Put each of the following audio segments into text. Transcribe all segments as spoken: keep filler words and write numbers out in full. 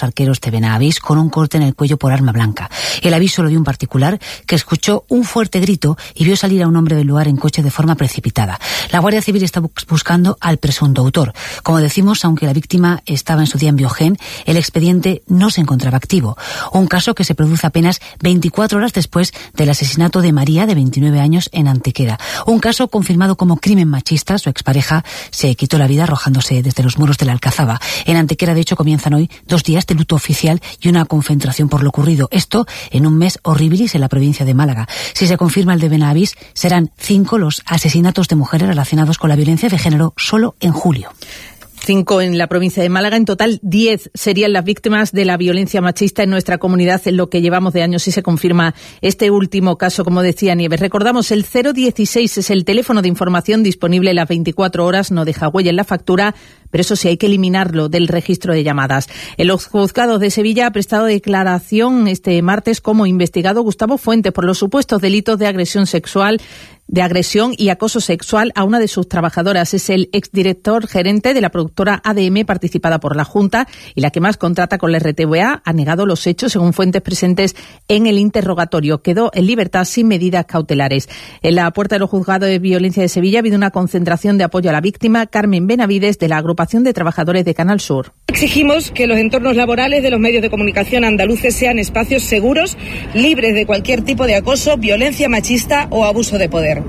los arqueros de Benavís con un corte en el cuello por arma blanca. El aviso lo dio un particular que escuchó un fuerte grito y vio salir a un hombre del lugar en coche de forma precipitada. La Guardia Civil está buscando al presunto autor. Como decimos, aunque la víctima estaba en su día en Biogen, el expediente no se encontraba activo. Un caso que se produce apenas veinticuatro horas después del asesinato de María, de veintinueve años, en Antequera. Un caso confirmado como crimen machista. Su expareja se quitó la vida arrojándose desde los muros de la Alcazaba. En Antequera, de hecho, comienzan hoy dos días de luto oficial y una concentración por lo ocurrido. Esto en un mes horribilis en la provincia de Málaga. Si se confirma el de Benavís, serán cinco los asesinatos de mujeres relacionados con la violencia de género solo en julio. Cinco en la provincia de Málaga. En total, diez serían las víctimas de la violencia machista en nuestra comunidad en lo que llevamos de años, si se confirma este último caso, como decía Nieves. Recordamos, el cero dieciséis es el teléfono de información disponible las veinticuatro horas, no deja huella en la factura, pero eso sí, hay que eliminarlo del registro de llamadas. En los juzgados de Sevilla ha prestado declaración este martes como investigado Gustavo Fuentes por los supuestos delitos de agresión sexual, de agresión y acoso sexual a una de sus trabajadoras. Es el exdirector gerente de la productora A D M, participada por la Junta y la que más contrata con la R T V A. Ha negado los hechos, según fuentes presentes en el interrogatorio. Quedó en libertad sin medidas cautelares. En la puerta de los juzgados de violencia de Sevilla ha habido una concentración de apoyo a la víctima. Carmen Benavides, de la Agrupación de Trabajadores de Canal Sur. Exigimos que los entornos laborales de los medios de comunicación andaluces sean espacios seguros, libres de cualquier tipo de acoso, violencia machista o abuso de poder.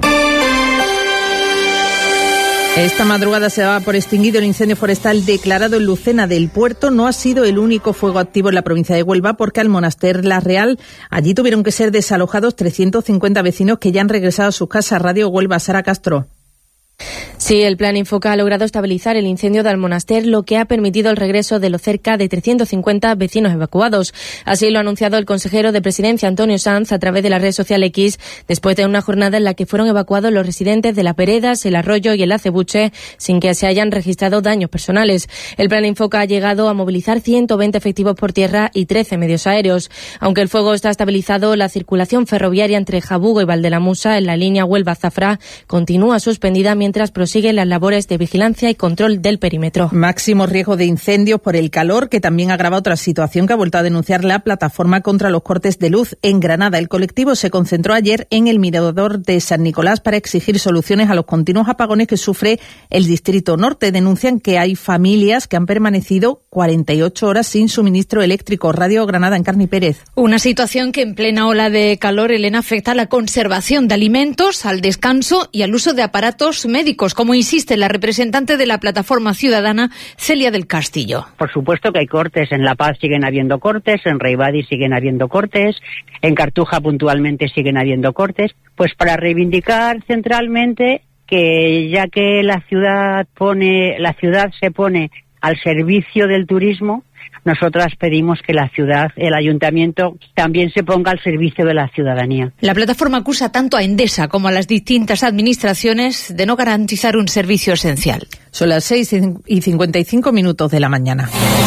Esta madrugada se daba por extinguido el incendio forestal declarado en Lucena del Puerto. No ha sido el único fuego activo en la provincia de Huelva, porque al Monaster La Real allí tuvieron que ser desalojados trescientos cincuenta vecinos que ya han regresado a sus casas. Radio Huelva, Sara Castro. Sí, el plan Infoca ha logrado estabilizar el incendio de Almonaster, lo que ha permitido el regreso de los cerca de trescientos cincuenta vecinos evacuados. Así lo ha anunciado el consejero de Presidencia, Antonio Sanz, a través de la red social X, después de una jornada en la que fueron evacuados los residentes de Las Peredas, el Arroyo y el Acebuche, sin que se hayan registrado daños personales. El plan Infoca ha llegado a movilizar ciento veinte efectivos por tierra y trece medios aéreos. Aunque el fuego está estabilizado, la circulación ferroviaria entre Jabugo y Valdelamusa, en la línea Huelva-Zafra, continúa suspendida mientras prosiguen las labores de vigilancia y control del perímetro. Máximo riesgo de incendios por el calor, que también agrava otra situación que ha vuelto a denunciar la plataforma contra los cortes de luz en Granada. El colectivo se concentró ayer en el mirador de San Nicolás para exigir soluciones a los continuos apagones que sufre el Distrito Norte. Denuncian que hay familias que han permanecido cuarenta y ocho horas sin suministro eléctrico. Radio Granada, Encarni Pérez. Una situación que en plena ola de calor, Elena, afecta a la conservación de alimentos, al descanso y al uso de aparatos médicos, como insiste la representante de la plataforma ciudadana, Celia del Castillo. Por supuesto que hay cortes. En La Paz siguen habiendo cortes, en Reibadi siguen habiendo cortes, en Cartuja puntualmente siguen habiendo cortes, pues para reivindicar centralmente que ya que la ciudad pone, la ciudad se pone al servicio del turismo, nosotras pedimos que la ciudad, el ayuntamiento, también se ponga al servicio de la ciudadanía. La plataforma acusa tanto a Endesa como a las distintas administraciones de no garantizar un servicio esencial. Son las seis y cincuenta y cinco minutos de la mañana.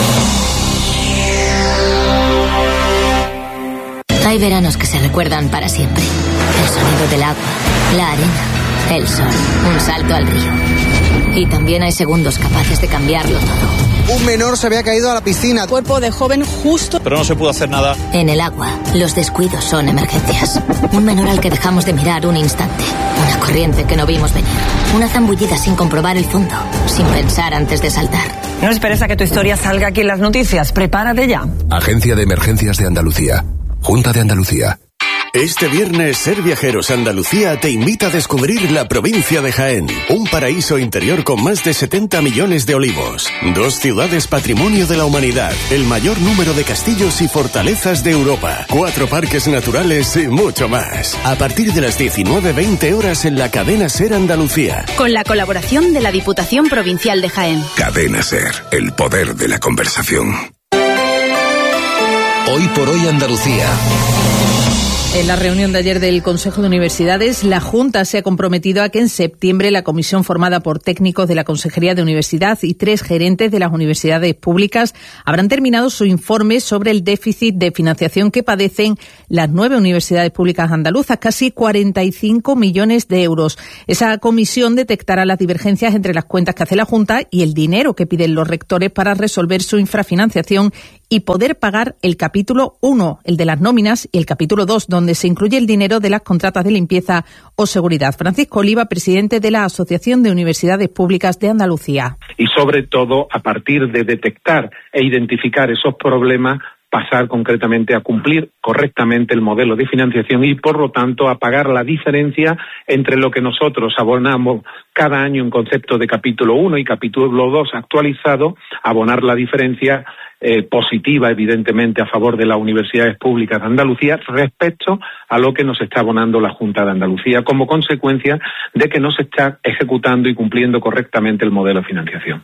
Hay veranos que se recuerdan para siempre. El sonido del agua, la arena, el sol, un salto al río. Y también hay segundos capaces de cambiarlo todo. Un menor se había caído a la piscina. Cuerpo de joven justo. Pero no se pudo hacer nada. En el agua, los descuidos son emergencias. Un menor al que dejamos de mirar un instante. Una corriente que no vimos venir. Una zambullida sin comprobar el fondo. Sin pensar antes de saltar. No esperes a que tu historia salga aquí en las noticias. Prepárate ya. Agencia de Emergencias de Andalucía. Junta de Andalucía. Este viernes, Ser Viajeros Andalucía te invita a descubrir la provincia de Jaén, un paraíso interior con más de setenta millones de olivos, dos ciudades patrimonio de la humanidad, el mayor número de castillos y fortalezas de Europa, cuatro parques naturales y mucho más. A partir de las diecinueve veinte horas en la cadena Ser Andalucía. Con la colaboración de la Diputación Provincial de Jaén. Cadena Ser, el poder de la conversación. Hoy por hoy Andalucía. En la reunión de ayer del Consejo de Universidades, la Junta se ha comprometido a que en septiembre la comisión formada por técnicos de la Consejería de Universidad y tres gerentes de las universidades públicas habrán terminado su informe sobre el déficit de financiación que padecen las nueve universidades públicas andaluzas, casi cuarenta y cinco millones de euros. Esa comisión detectará las divergencias entre las cuentas que hace la Junta y el dinero que piden los rectores para resolver su infrafinanciación y poder pagar el capítulo uno, el de las nóminas, y el capítulo dos, donde se incluye el dinero de las contratas de limpieza o seguridad. Francisco Oliva, presidente de la Asociación de Universidades Públicas de Andalucía. Y sobre todo, a partir de detectar e identificar esos problemas, pasar concretamente a cumplir correctamente el modelo de financiación y, por lo tanto, a pagar la diferencia entre lo que nosotros abonamos cada año en concepto de capítulo uno y capítulo dos actualizado, abonar la diferencia eh, positiva, evidentemente, a favor de las universidades públicas de Andalucía respecto a lo que nos está abonando la Junta de Andalucía como consecuencia de que no se está ejecutando y cumpliendo correctamente el modelo de financiación.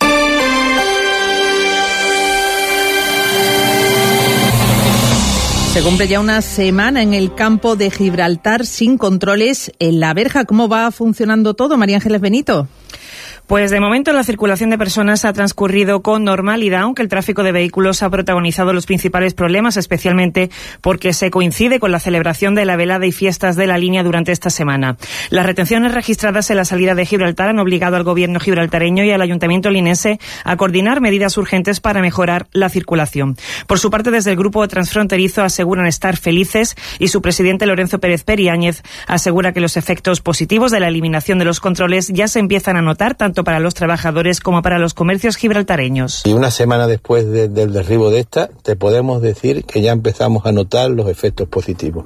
Se cumple ya una semana en el campo de Gibraltar sin controles en la verja. ¿Cómo va funcionando todo, María Ángeles Benito? Pues de momento la circulación de personas ha transcurrido con normalidad, aunque el tráfico de vehículos ha protagonizado los principales problemas, especialmente porque se coincide con la celebración de la velada y fiestas de la línea durante esta semana. Las retenciones registradas en la salida de Gibraltar han obligado al gobierno gibraltareño y al ayuntamiento linense a coordinar medidas urgentes para mejorar la circulación. Por su parte, desde el grupo transfronterizo aseguran estar felices y su presidente Lorenzo Pérez Periáñez asegura que los efectos positivos de la eliminación de los controles ya se empiezan a notar tanto para los trabajadores como para los comercios gibraltareños. Y una semana después de, del derribo de esta, te podemos decir que ya empezamos a notar los efectos positivos.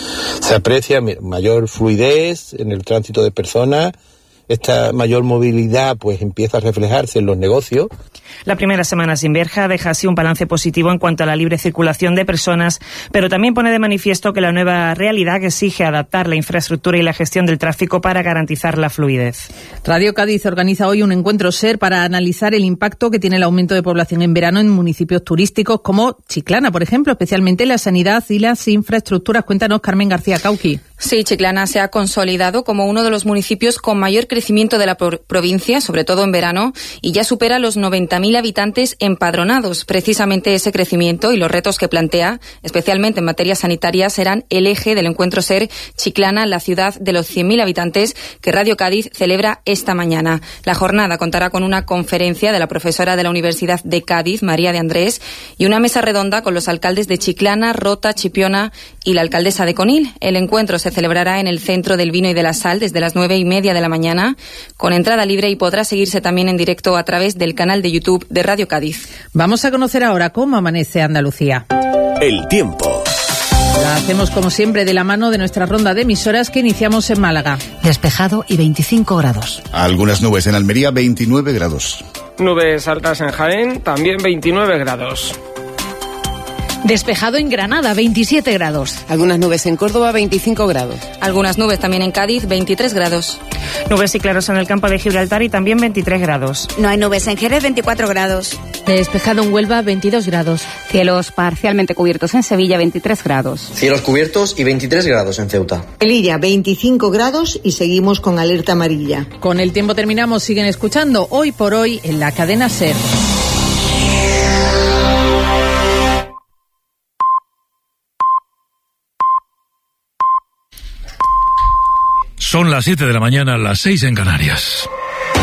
Se aprecia mayor fluidez en el tránsito de personas. Esta mayor movilidad pues empieza a reflejarse en los negocios. La primera semana sin verja deja así un balance positivo en cuanto a la libre circulación de personas, pero también pone de manifiesto que la nueva realidad exige adaptar la infraestructura y la gestión del tráfico para garantizar la fluidez. Radio Cádiz organiza hoy un encuentro SER para analizar el impacto que tiene el aumento de población en verano en municipios turísticos como Chiclana, por ejemplo, especialmente la sanidad y las infraestructuras. Cuéntanos, Carmen García Cauqui. Sí, Chiclana se ha consolidado como uno de los municipios con mayor crecimiento de la provincia, sobre todo en verano, y ya supera los noventa mil habitantes empadronados. Precisamente ese crecimiento y los retos que plantea, especialmente en materia sanitaria, serán el eje del encuentro SER Chiclana, la ciudad de los cien mil habitantes que Radio Cádiz celebra esta mañana. La jornada contará con una conferencia de la profesora de la Universidad de Cádiz, María de Andrés, y una mesa redonda con los alcaldes de Chiclana, Rota, Chipiona y la alcaldesa de Conil. El encuentro se celebrará en el Centro del Vino y de la Sal desde las nueve y media de la mañana, con entrada libre, y podrá seguirse también en directo a través del canal de YouTube de Radio Cádiz. Vamos a conocer ahora cómo amanece Andalucía. El tiempo. La hacemos como siempre de la mano de nuestra ronda de emisoras que iniciamos en Málaga. Despejado y veinticinco grados. Algunas nubes en Almería, veintinueve grados. Nubes altas en Jaén, también veintinueve grados. Despejado en Granada, veintisiete grados. Algunas nubes en Córdoba, veinticinco grados. Algunas nubes también en Cádiz, veintitrés grados. Nubes y claros en el campo de Gibraltar y también veintitrés grados. No hay nubes en Jerez, veinticuatro grados. Despejado en Huelva, veintidós grados. Cielos parcialmente cubiertos en Sevilla, veintitrés grados. Cielos cubiertos y veintitrés grados en Ceuta. Melilla, veinticinco grados y seguimos con alerta amarilla. Con el tiempo terminamos. Siguen escuchando Hoy por Hoy en la cadena SER. Son las siete de la mañana, las seis en Canarias.